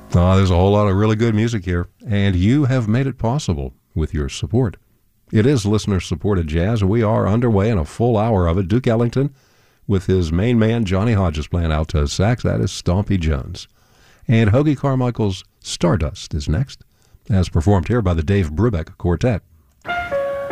There's a whole lot of really good music here, and you have made it possible with your support. It is listener-supported jazz. We are underway in a full hour of it. Duke Ellington with his main man, Johnny Hodges, playing alto sax. That is Stompy Jones. And Hoagy Carmichael's Stardust is next, as performed here by the Dave Brubeck Quartet.